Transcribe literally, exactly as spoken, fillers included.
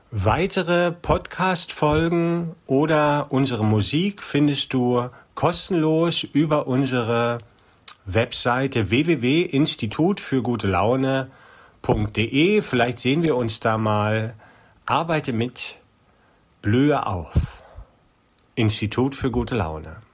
Weitere Podcast-Folgen oder unsere Musik findest du kostenlos über unsere Webseite w w w punkt institut für gute laune punkt de. Vielleicht sehen wir uns da mal. Arbeite mit, blühe auf. Institut für gute Laune.